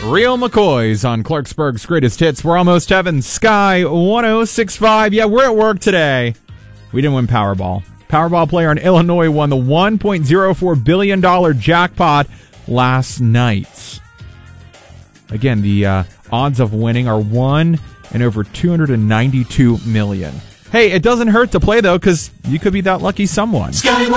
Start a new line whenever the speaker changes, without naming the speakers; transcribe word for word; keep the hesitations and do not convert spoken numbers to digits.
Real McCoys on Clarksburg's Greatest Hits. We're almost heaven. Sky one oh six point five. Yeah, we're at work today. We didn't win Powerball. Powerball player in Illinois won the one point oh four billion dollars jackpot last night. Again, the uh, odds of winning are one in over two hundred ninety-two million. Hey, it doesn't hurt to play, though, because you could be that lucky someone. Sky